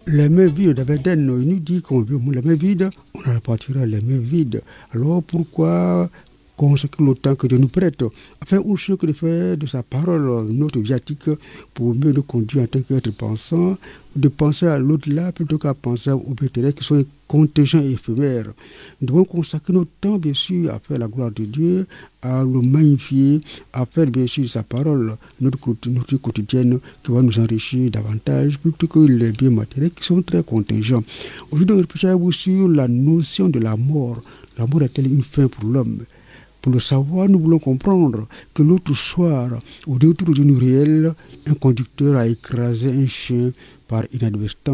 les mains vides. David il nous dit qu'on veut les mains vides, on en repartira les mains vides. Alors pourquoi consacrer le temps que Dieu nous prête, afin aussi que de faire de sa parole notre viatique pour mieux nous conduire en tant qu'être pensant, de penser à l'au-delà plutôt qu'à penser aux intérêts qui sont contingents et éphémères. Nous devons consacrer notre temps, bien sûr, à faire la gloire de Dieu, à le magnifier, à faire, bien sûr, sa parole, notre quotidienne, qui va nous enrichir davantage, plutôt que les biens matériels qui sont très contingents. Aujourd'hui, nous réfléchissons sur la notion de la mort. La mort est-elle une fin pour l'homme? Pour le savoir, nous voulons comprendre que l'autre soir, au détour d'une ruelle, un conducteur a écrasé un chien par inadvertance.